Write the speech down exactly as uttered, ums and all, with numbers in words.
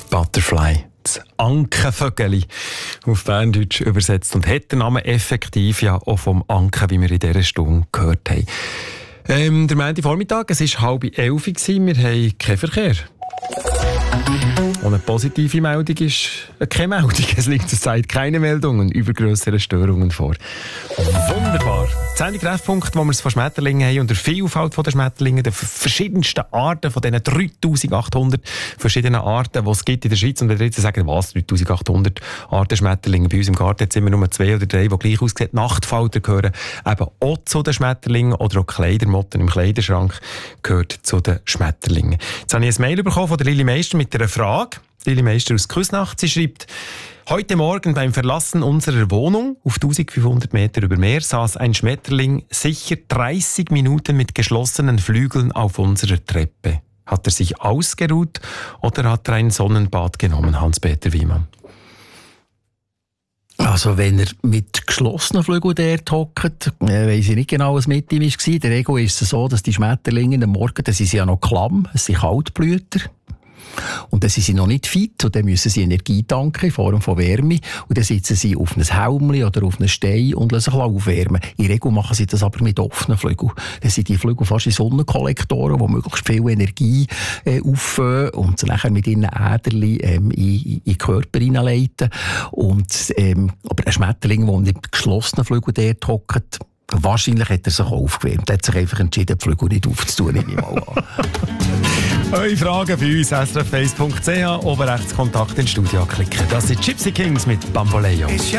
Butterfly. Das Ankenvögeli auf Berndeutsch übersetzt und hat den Namen effektiv ja auch vom Anken, wie wir in dieser Stunde gehört haben. Ähm, der Montagvormittag, es war halb elf, wir haben keinen Verkehr. Und eine positive Meldung ist äh, keine Meldung. Es liegt zurzeit keine Meldungen über grössere Störungen vor. Wunderbar. Der Sendung Treffpunkt, wo wir es von Schmetterlingen haben und der Vielfalt der Schmetterlinge, der verschiedensten Arten, von diesen dreitausendachthundert verschiedenen Arten, die es gibt in der Schweiz. Und wenn ihr jetzt sagen, was, dreitausendachthundert Arten Schmetterlinge, bei uns im Garten jetzt immer nur zwei oder drei, die gleich aussehen. Nachtfalter gehören eben auch zu den Schmetterlingen oder auch Kleidermotten im Kleiderschrank gehört zu den Schmetterlingen. Jetzt habe ich ein Mail bekommen von der Lili Meister mit einer Frage. Lili Meister aus Küsnacht. Sie schreibt: Heute Morgen beim Verlassen unserer Wohnung auf eintausendfünfhundert Meter über Meer saß ein Schmetterling sicher dreißig Minuten mit geschlossenen Flügeln auf unserer Treppe. Hat er sich ausgeruht oder hat er ein Sonnenbad genommen, Hans-Peter Wiemann? Also wenn er mit geschlossenen Flügeln dort hockt, äh, weiss ich nicht genau, was mit ihm war. In der Regel ist es so, dass die Schmetterlinge am Morgen, das sind ja noch klamm, es sind Kaltblüter. Und dann sind sie noch nicht fit und dann müssen sie Energie tanken in Form von Wärme und dann sitzen sie auf einem Helmli oder auf einem Stein und lassen sich aufwärmen. In der Regel machen sie das aber mit offenen Flügeln. Dann sind die Flügel fast wie Sonnenkollektoren, die möglichst viel Energie äh, auffüllen und sie nachher mit ihren Äderchen ähm, in, in den Körper hineinleiten. Und, ähm, aber ein Schmetterling, der mit geschlossenen Flügeln dort hockt, wahrscheinlich hat er sich aufgewärmt. Er hat sich einfach entschieden, die Flügel nicht aufzutun, nehme ich mal an. Eure Fragen für uns, s r f eins punkt c h, oben rechts Kontakt ins Studio klicken. Das sind Gypsy Kings mit Bamboleo.